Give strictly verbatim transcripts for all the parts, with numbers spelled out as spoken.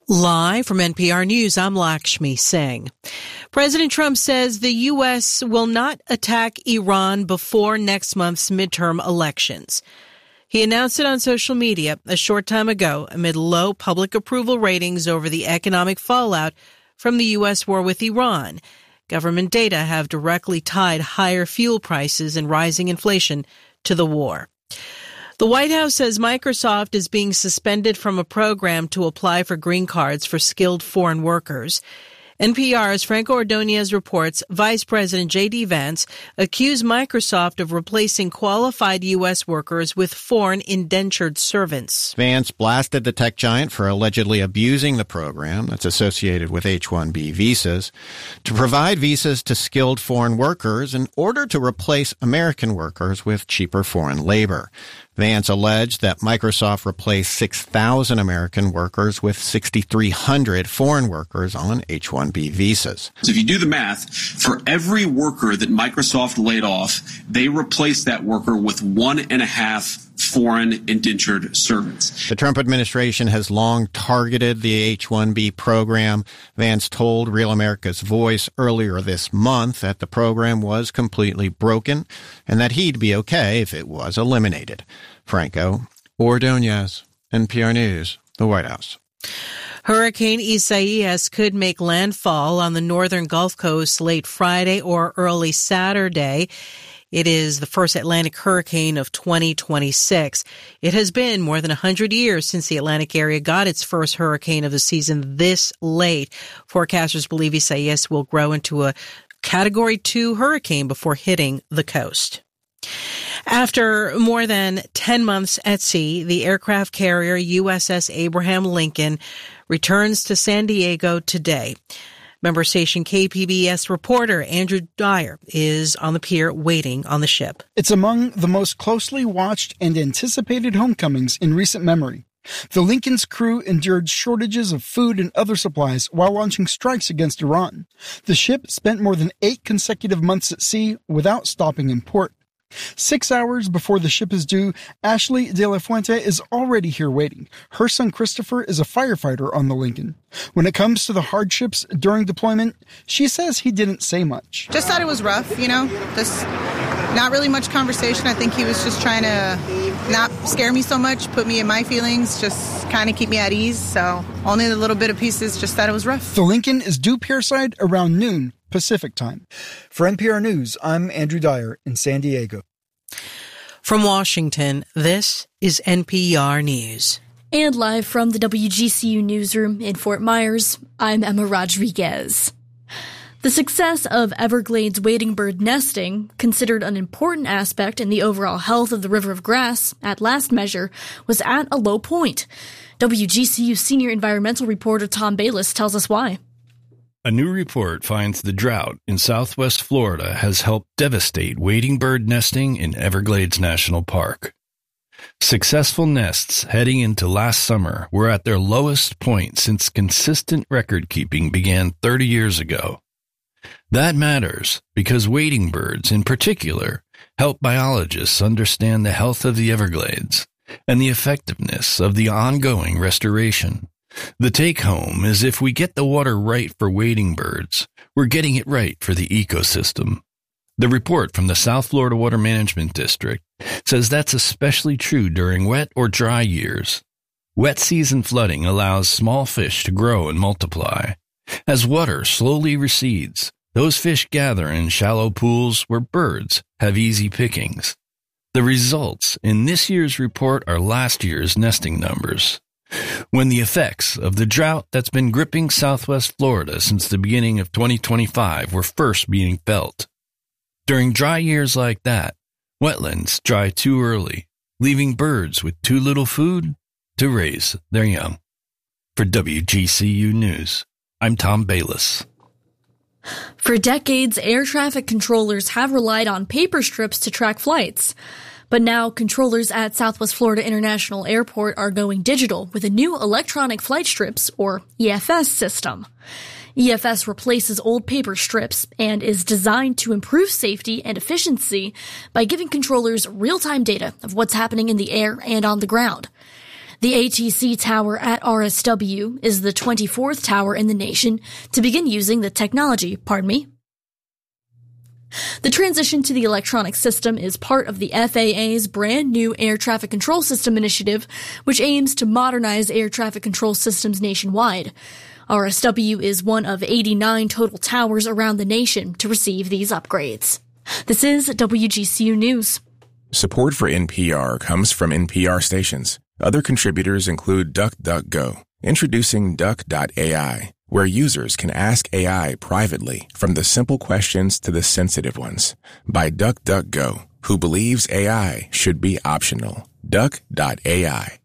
Live from N P R News, I'm Lakshmi Singh. President Trump says the U S will not attack Iran before next month's midterm elections. He announced it on social media a short time ago amid low public approval ratings over the economic fallout from the U S war with Iran. Government data have directly tied higher fuel prices and rising inflation to the war. The White House says Microsoft is being suspended from a program to apply for green cards for skilled foreign workers. N P R's Franco Ordonez reports Vice President J D. Vance accused Microsoft of replacing qualified U S workers with foreign indentured servants. Vance blasted the tech giant for allegedly abusing the program that's associated with H one B visas to provide visas to skilled foreign workers in order to replace American workers with cheaper foreign labor. Vance alleged that Microsoft replaced six thousand American workers with six thousand three hundred foreign workers on H one B visas. So if you do the math, for every worker that Microsoft laid off, they replaced that worker with one and a half foreign indentured servants. The Trump administration has long targeted the H one B program. Vance told Real America's Voice earlier this month that the program was completely broken and that he'd be okay if it was eliminated. Franco Ordonez, N P R News, the White House. Hurricane Isaias could make landfall on the northern Gulf Coast late Friday or early Saturday. It is the first Atlantic hurricane of twenty twenty-six. It has been more than one hundred years since the Atlantic area got its first hurricane of the season this late. Forecasters believe Isaias will grow into a Category two hurricane before hitting the coast. After more than ten months at sea, the aircraft carrier U S S Abraham Lincoln returns to San Diego today. Member station K P B S reporter Andrew Dyer is on the pier waiting on the ship. It's among the most closely watched and anticipated homecomings in recent memory. The Lincoln's crew endured shortages of food and other supplies while launching strikes against Iran. The ship spent more than eight consecutive months at sea without stopping in port. Six hours before the ship is due, Ashley De La Fuente is already here waiting. Her son Christopher is a firefighter on the Lincoln. When it comes to the hardships during deployment, she says he didn't say much. Just thought it was rough, you know, just not really much conversation. I think he was just trying to not scare me so much, put me in my feelings, just kind of keep me at ease. So only a little bit of pieces, just thought it was rough. The Lincoln is due pierside around noon Pacific time. For N P R News, I'm Andrew Dyer in San Diego. From Washington, this is N P R News. And live from the W G C U newsroom in Fort Myers, I'm Emma Rodriguez. The success of Everglades wading bird nesting, considered an important aspect in the overall health of the River of Grass, at last measure, was at a low point. W G C U senior environmental reporter Tom Bayless tells us why. A new report finds the drought in southwest Florida has helped devastate wading bird nesting in Everglades National Park. Successful nests heading into last summer were at their lowest point since consistent record-keeping began thirty years ago. That matters because wading birds, in particular, help biologists understand the health of the Everglades and the effectiveness of the ongoing restoration. The take-home is if we get the water right for wading birds, we're getting it right for the ecosystem. The report from the South Florida Water Management District says that's especially true during wet or dry years. Wet season flooding allows small fish to grow and multiply. As water slowly recedes, those fish gather in shallow pools where birds have easy pickings. The results in this year's report are last year's nesting numbers. When the effects of the drought that's been gripping southwest Florida since the beginning of twenty twenty-five were first being felt. During dry years like that, wetlands dry too early, leaving birds with too little food to raise their young. For W G C U News, I'm Tom Bayless. For decades, air traffic controllers have relied on paper strips to track flights. But now controllers at Southwest Florida International Airport are going digital with a new electronic flight strips, or E F S, system. E F S replaces old paper strips and is designed to improve safety and efficiency by giving controllers real-time data of what's happening in the air and on the ground. The A T C tower at R S W is the twenty-fourth tower in the nation to begin using the technology, pardon me. The transition to the electronic system is part of the F A A's brand new Air Traffic Control System initiative, which aims to modernize air traffic control systems nationwide. R S W is one of eighty-nine total towers around the nation to receive these upgrades. This is W G C U News. Support for N P R comes from N P R stations. Other contributors include DuckDuckGo, introducing Duck dot A I, where users can ask A I privately from the simple questions to the sensitive ones, by DuckDuckGo, who believes A I should be optional. Duck dot A I.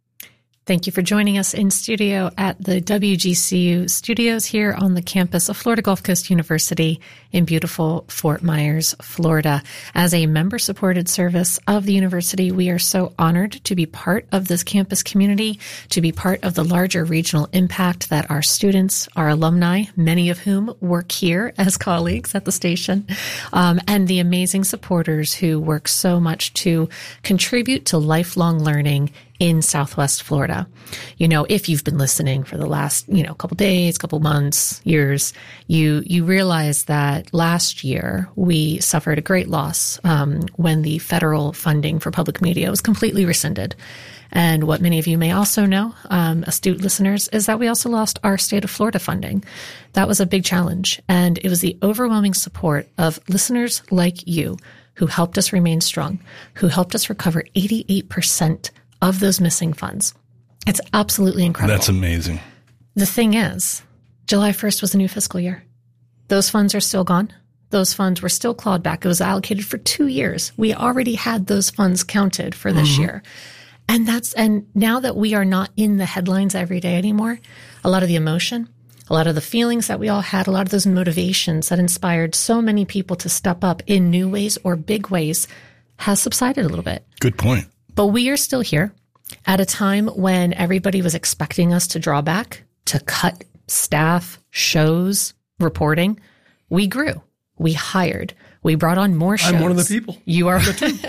Thank you for joining us in studio at the W G C U studios here on the campus of Florida Gulf Coast University in beautiful Fort Myers, Florida. As a member-supported service of the university, we are so honored to be part of this campus community, to be part of the larger regional impact that our students, our alumni, many of whom work here as colleagues at the station, um, and the amazing supporters who work so much to contribute to lifelong learning in Southwest Florida. You know, if you've been listening for the last, you know, couple days, couple months, years, you, you realize that last year we suffered a great loss, um, when the federal funding for public media was completely rescinded. And what many of you may also know, um, astute listeners, is that we also lost our state of Florida funding. That was a big challenge. And it was the overwhelming support of listeners like you who helped us remain strong, who helped us recover eighty-eight percent of those missing funds. It's absolutely incredible. That's amazing. The thing is, July first was a new fiscal year. Those funds are still gone. Those funds were still clawed back. It was allocated for two years. We already had those funds counted for this mm-hmm. year. And that's, and now that we are not in the headlines every day anymore, a lot of the emotion, a lot of the feelings that we all had, a lot of those motivations that inspired so many people to step up in new ways or big ways has subsided a little bit. Good point. But we are still here at a time when everybody was expecting us to draw back, to cut staff, shows, reporting. We grew. We hired. We brought on more shows. I'm one of the people. You are.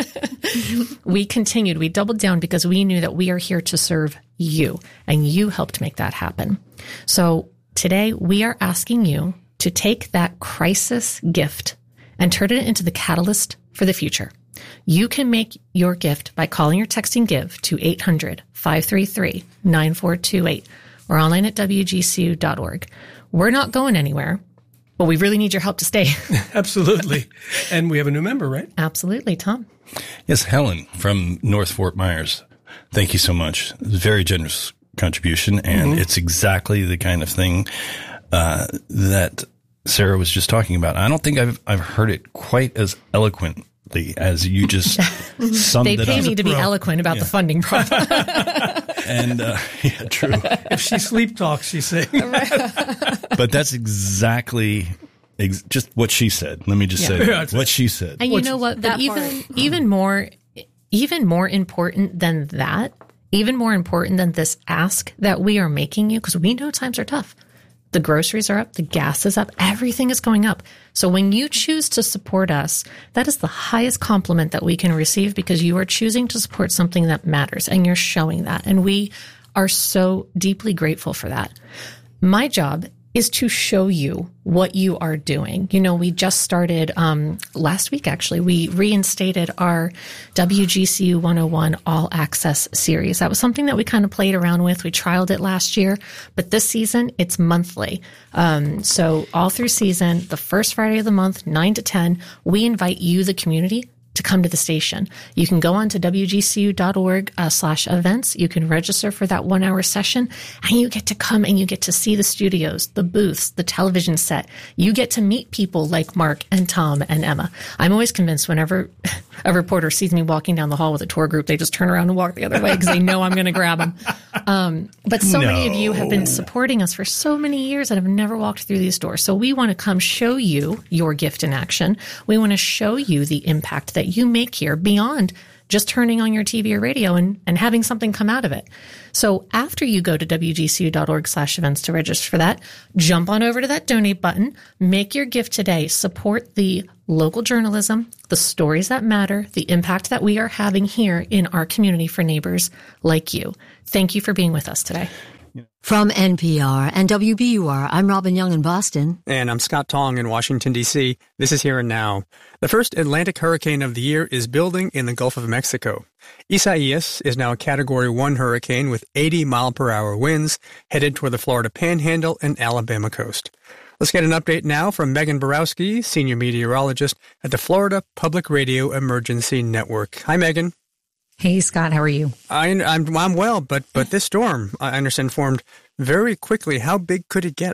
We continued. We doubled down because we knew that we are here to serve you, and you helped make that happen. So today we are asking you to take that crisis gift and turn it into the catalyst for the future. You can make your gift by calling or texting GIVE to eight hundred, five three three, nine four two eight or online at W G C U dot org. We're not going anywhere, but we really need your help to stay. Absolutely. And we have a new member, right? Absolutely. Tom? Yes, Helen from North Fort Myers. Thank you so much. It was a very generous contribution, and mm-hmm. it's exactly the kind of thing uh, that Sarah was just talking about. I don't think I've I've heard it quite as eloquent as you just summed it up. They pay me to be eloquent about yeah. the funding problem. And, uh, yeah, true. If she sleep talks, she's saying. But that's exactly ex- just what she said. Let me just yeah. say that. What she said. And you know what? But even, even more, even more important than that, even more important than this ask that we are making you, because we know times are tough. The groceries are up, the gas is up, everything is going up. So when you choose to support us, that is the highest compliment that we can receive, because you are choosing to support something that matters and you're showing that. And we are so deeply grateful for that. My job is to show you what you are doing. You know, we just started um, last week, actually. We reinstated our W G C U one oh one All Access series. That was something that we kind of played around with. We trialed it last year, but this season it's monthly. Um, so all through season, the first Friday of the month, nine to ten, we invite you, the community, to come to the station. You can go on to W G C U dot org uh, slash events. You can register for that one hour session, and you get to come and you get to see the studios, the booths, the television set. You get to meet people like Mark and Tom and Emma. I'm always convinced whenever a reporter sees me walking down the hall with a tour group, they just turn around and walk the other way because they know I'm going to grab them. Um, but so no. many of you have been supporting us for so many years and have never walked through these doors. So we want to come show you your gift in action. We want to show you the impact that you make here beyond just turning on your T V or radio and, and having something come out of it. So after you go to wgcu.org slash events to register for that, jump on over to that donate button, make your gift today, support the local journalism, the stories that matter, the impact that we are having here in our community for neighbors like you. Thank you for being with us today. From N P R and W B U R, I'm Robin Young in Boston. And I'm Scott Tong in Washington, D C. This is Here and Now. The first Atlantic hurricane of the year is building in the Gulf of Mexico. Isaias is now a Category one hurricane with eighty mile per hour winds headed toward the Florida Panhandle and Alabama coast. Let's get an update now from Megan Borowski, senior meteorologist at the Florida Public Radio Emergency Network. Hi, Megan. Hey, Scott, how are you? I, I'm, I'm well, but but this storm, I understand, formed very quickly. How big could it get?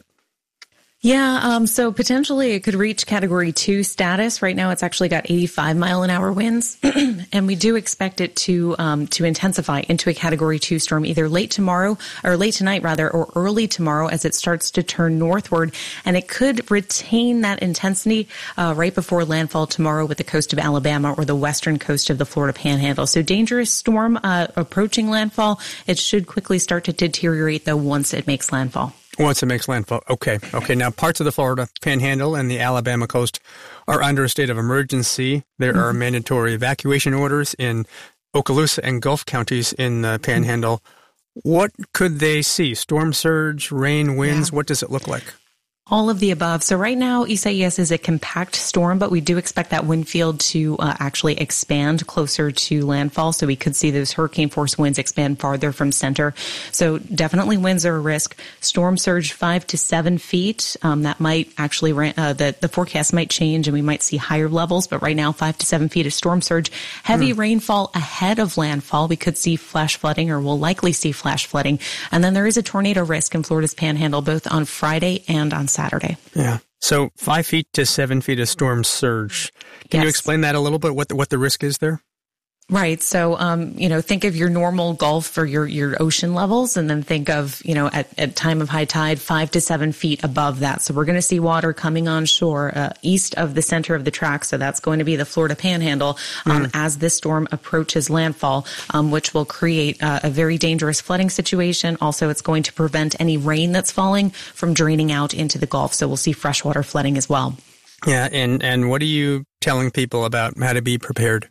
Yeah, um, so potentially it could reach Category two status. Right now it's actually got eighty-five mile an hour winds, and we do expect it to um, to intensify into a Category two storm either late tomorrow, or late tonight rather, or early tomorrow as it starts to turn northward. And it could retain that intensity uh, right before landfall tomorrow with the coast of Alabama or the western coast of the Florida Panhandle. So dangerous storm uh, approaching landfall. It should quickly start to deteriorate, though, once it makes landfall. Once it makes landfall. Okay. Okay. Now, parts of the Florida Panhandle and the Alabama coast are under a state of emergency. There mm-hmm. are mandatory evacuation orders in Okaloosa and Gulf counties in the Panhandle. Mm-hmm. What could they see? Storm surge, rain, winds? Yeah. What does it look like? All of the above. So right now, Isaias is a compact storm, but we do expect that wind field to uh, actually expand closer to landfall. So we could see those hurricane force winds expand farther from center. So definitely winds are a risk. Storm surge five to seven feet. Um, that might actually, uh, the, the forecast might change and we might see higher levels. But right now, five to seven feet is storm surge. Heavy mm. rainfall ahead of landfall. We could see flash flooding, or we'll likely see flash flooding. And then there is a tornado risk in Florida's Panhandle, both on Friday and on Saturday. Yeah. So five feet to seven feet of storm surge. Can yes. you explain that a little bit, what the, what the risk is there? Right. So, um, you know, think of your normal Gulf or your, your ocean levels, and then think of, you know, at, at time of high tide, five to seven feet above that. So we're going to see water coming on shore uh, east of the center of the track. So that's going to be the Florida Panhandle um, mm. as this storm approaches landfall, um, which will create uh, a very dangerous flooding situation. Also, it's going to prevent any rain that's falling from draining out into the Gulf. So we'll see freshwater flooding as well. Yeah. And, and what are you telling people about how to be prepared?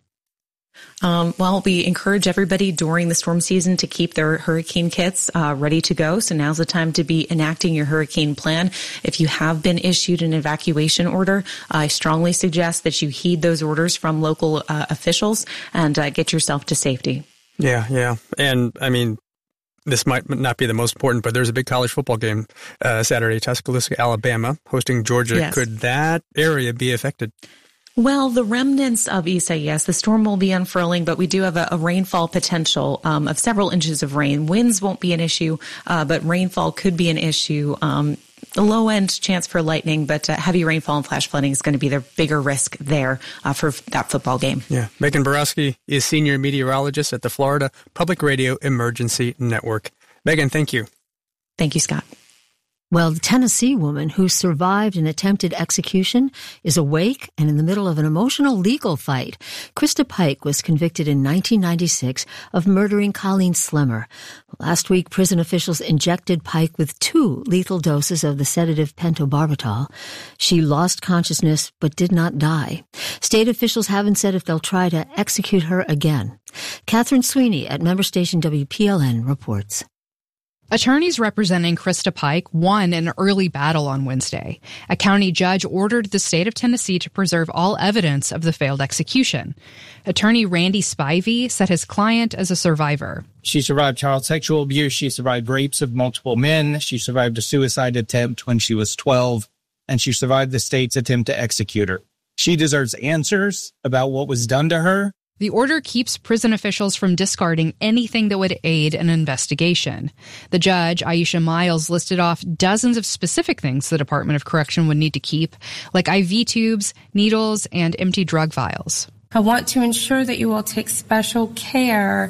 Um, well, we encourage everybody during the storm season to keep their hurricane kits uh, ready to go. So now's the time to be enacting your hurricane plan. If you have been issued an evacuation order, I strongly suggest that you heed those orders from local uh, officials and uh, get yourself to safety. Yeah, yeah. And I mean, this might not be the most important, but there's a big college football game uh, Saturday, Tuscaloosa, Alabama, hosting Georgia. Yes. Could that area be affected? Well, the remnants of Isaias, the storm will be unfurling, but we do have a, a rainfall potential um, of several inches of rain. Winds won't be an issue, uh, but rainfall could be an issue. Um, the low end chance for lightning, but uh, heavy rainfall and flash flooding is going to be the bigger risk there uh, for that football game. Yeah. Megan Borowski is senior meteorologist at the Florida Public Radio Emergency Network. Megan, thank you. Thank you, Scott. Well, the Tennessee woman who survived an attempted execution is awake and in the middle of an emotional legal fight. Krista Pike was convicted in nineteen ninety-six of murdering Colleen Slimmer. Last week, prison officials injected Pike with two lethal doses of the sedative pentobarbital. She lost consciousness but did not die. State officials haven't said if they'll try to execute her again. Catherine Sweeney at member station W P L N reports. Attorneys representing Krista Pike won an early battle on Wednesday. A county judge ordered the state of Tennessee to preserve all evidence of the failed execution. Attorney Randy Spivey said his client is a survivor. She survived child sexual abuse. She survived rapes of multiple men. She survived a suicide attempt when she was twelve, and she survived the state's attempt to execute her. She deserves answers about what was done to her. The order keeps prison officials from discarding anything that would aid an investigation. The judge, Aisha Miles, listed off dozens of specific things the Department of Correction would need to keep, like I V tubes, needles, and empty drug vials. I want to ensure that you will take special care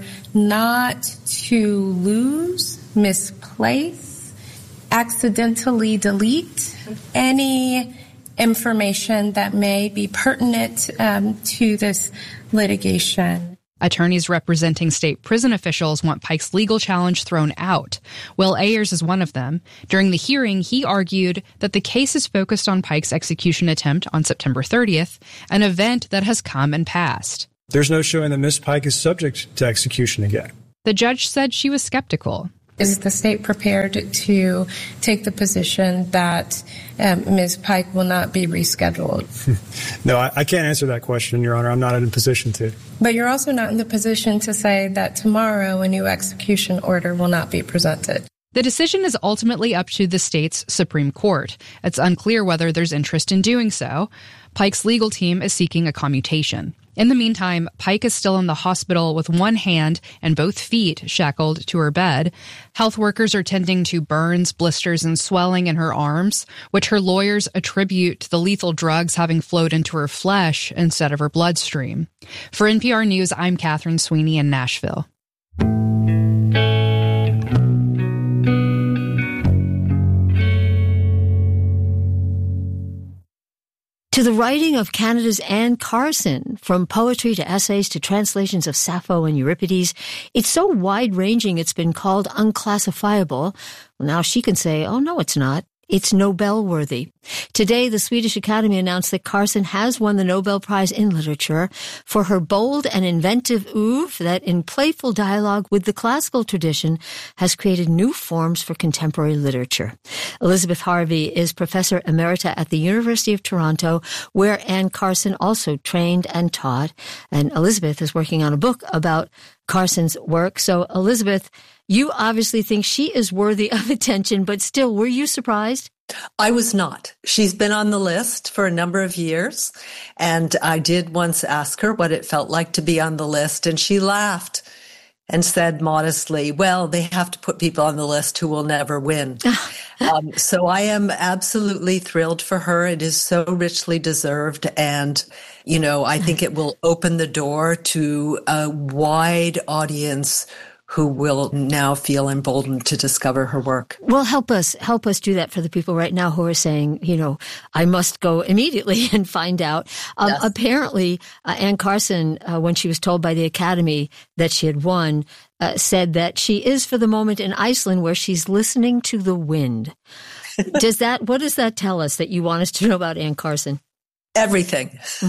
not to lose, misplace, accidentally delete any information that may be pertinent um, to this litigation. Attorneys representing state prison officials want Pike's legal challenge thrown out. Will Ayers is one of them. During the hearing, he argued that the case is focused on Pike's execution attempt on September thirtieth, an event that has come and passed. There's no showing that Miss Pike is subject to execution again. The judge said she was skeptical. Is the state prepared to take the position that um, Miz Pike will not be rescheduled? No, I, I can't answer that question, Your Honor. I'm not in a position to. But you're also not in the position to say that tomorrow a new execution order will not be presented. The decision is ultimately up to the state's Supreme Court. It's unclear whether there's interest in doing so. Pike's legal team is seeking a commutation. In the meantime, Pike is still in the hospital with one hand and both feet shackled to her bed. Health workers are tending to burns, blisters, and swelling in her arms, which her lawyers attribute to the lethal drugs having flowed into her flesh instead of her bloodstream. For N P R News, I'm Catherine Sweeney in Nashville. To the writing of Canada's Anne Carson, from poetry to essays to translations of Sappho and Euripides, it's so wide-ranging it's been called unclassifiable. Well, now she can say, oh, no, it's not. It's Nobel-worthy. Today, the Swedish Academy announced that Carson has won the Nobel Prize in Literature for her bold and inventive oeuvre that, in playful dialogue with the classical tradition, has created new forms for contemporary literature. Elizabeth Harvey is Professor Emerita at the University of Toronto, where Anne Carson also trained and taught. And Elizabeth is working on a book about Carson's work. So, Elizabeth, you obviously think she is worthy of attention, but still, were you surprised? I was not. She's been on the list for a number of years, and I did once ask her what it felt like to be on the list, and she laughed and said modestly, well, they have to put people on the list who will never win. um, so I am absolutely thrilled for her. It is so richly deserved, and you know, I think it will open the door to a wide audience who will now feel emboldened to discover her work. Well, help us, help us do that for the people right now who are saying, you know, I must go immediately and find out. Um, yes. Apparently, uh, Anne Carson, uh, when she was told by the Academy that she had won, uh, said that she is for the moment in Iceland where she's listening to the wind. Does that, what does that tell us that you want us to know about Anne Carson? Everything.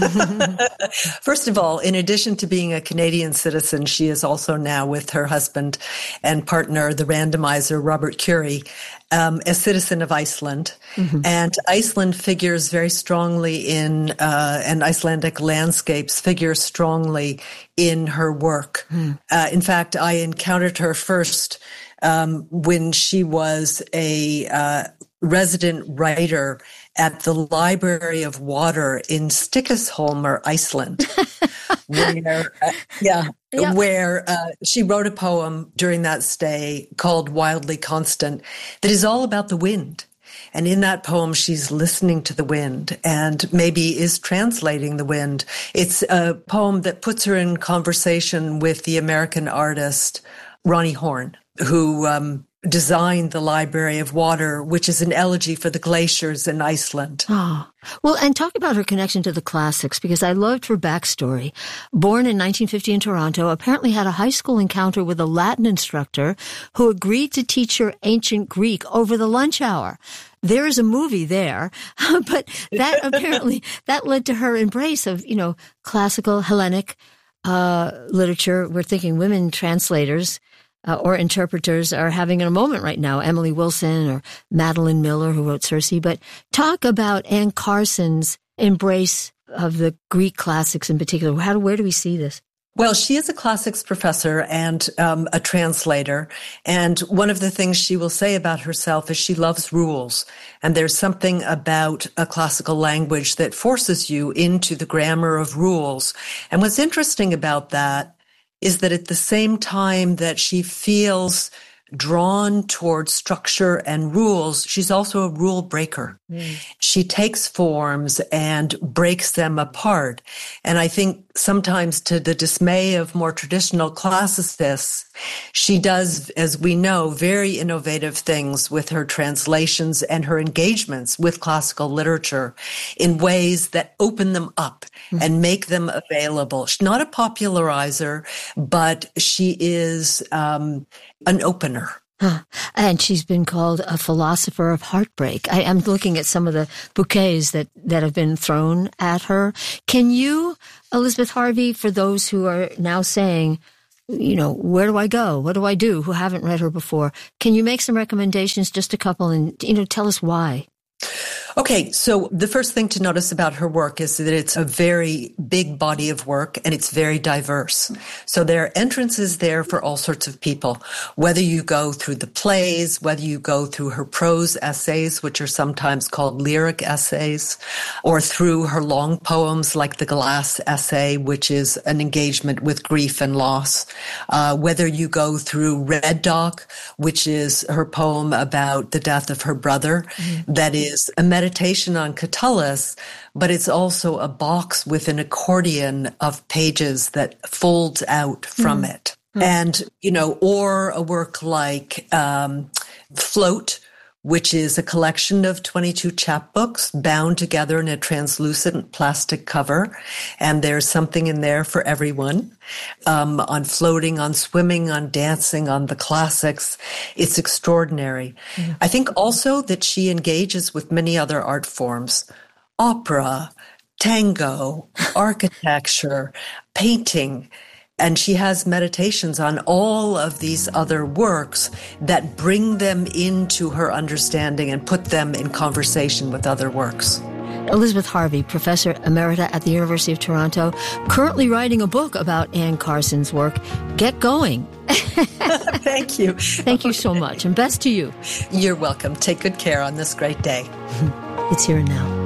First of all, in addition to being a Canadian citizen, she is also now with her husband and partner, the randomizer, Robert Curie, um, a citizen of Iceland. Mm-hmm. And Iceland figures very strongly in, uh, and Icelandic landscapes figure strongly in her work. Mm. Uh, in fact, I encountered her first um, when she was a uh, resident writer at the Library of Water in Stikisholmer, Iceland, where, uh, yeah, yeah, where uh, she wrote a poem during that stay called Wildly Constant that is all about the wind. And in that poem, she's listening to the wind and maybe is translating the wind. It's a poem that puts her in conversation with the American artist Ronnie Horn, who um, designed the Library of Water, which is an elegy for the glaciers in Iceland. Oh, well, and talk about her connection to the classics, because I loved her backstory. Born in nineteen fifty in Toronto, apparently had a high school encounter with a Latin instructor who agreed to teach her ancient Greek over the lunch hour. There is a movie there, but that apparently, that led to her embrace of, you know, classical Hellenic uh literature. We're thinking women translators Uh, or interpreters are having a moment right now, Emily Wilson or Madeline Miller, who wrote Circe. But talk about Anne Carson's embrace of the Greek classics in particular. How do, where do we see this? Well, she is a classics professor and um, a translator. And one of the things she will say about herself is she loves rules. And there's something about a classical language that forces you into the grammar of rules. And what's interesting about that is that at the same time that she feels drawn towards structure and rules, she's also a rule breaker. Mm. She takes forms and breaks them apart. And I think sometimes to the dismay of more traditional classicists, she does, as we know, very innovative things with her translations and her engagements with classical literature in ways that open them up mm. and make them available. She's not a popularizer, but she is um, an opener. Huh. And she's been called a philosopher of heartbreak. I am looking at some of the bouquets that, that have been thrown at her. Can you, Elizabeth Harvey, for those who are now saying, you know, where do I go? What do I do? Who haven't read her before? Can you make some recommendations, just a couple, and, you know, tell us why? Okay, so the first thing to notice about her work is that it's a very big body of work and it's very diverse. So there are entrances there for all sorts of people, whether you go through the plays, whether you go through her prose essays, which are sometimes called lyric essays, or through her long poems like the Glass Essay, which is an engagement with grief and loss, uh, whether you go through Red Dock, which is her poem about the death of her brother, mm-hmm. that is a meditation on Catullus, but it's also a box with an accordion of pages that folds out from mm. it. Mm. And, you know, or a work like um, Float, which is a collection of twenty-two chapbooks bound together in a translucent plastic cover. And there's something in there for everyone, um, on floating, on swimming, on dancing, on the classics. It's extraordinary. Mm-hmm. I think also that she engages with many other art forms, opera, tango, architecture, painting. And she has meditations on all of these other works that bring them into her understanding and put them in conversation with other works. Elizabeth Harvey, Professor Emerita at the University of Toronto, currently writing a book about Anne Carson's work. Get going. Thank you. Thank you so much, and best to you. You're welcome. Take good care on this great day. It's Here and Now.